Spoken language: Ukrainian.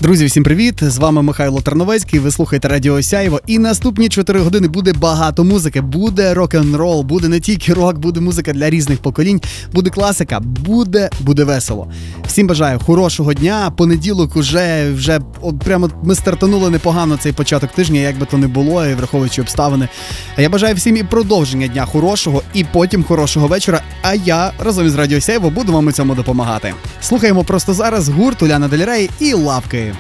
Друзі, всім привіт! З вами Михайло Тарновецький, ви слухаєте Радіо Сяйво. І наступні 4 години буде багато музики, буде рок-н-рол, буде не тільки рок, буде музика для різних поколінь, буде класика, буде весело. Всім бажаю хорошого дня, понеділок уже прямо ми стартанули непогано цей початок тижня, як би то не було, і враховуючи обставини. Я бажаю всім і продовження дня хорошого, і потім хорошого вечора, а я разом із Радіо Сяйво буду вам у цьому допомагати. Слухаємо просто зараз гурт Уляна Дель Рей і Лапки.